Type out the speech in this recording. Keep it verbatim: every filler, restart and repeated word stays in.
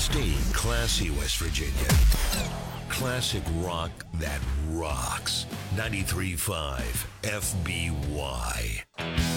Stay classy, West Virginia. Classic rock that rocks. ninety-three point five F B Y.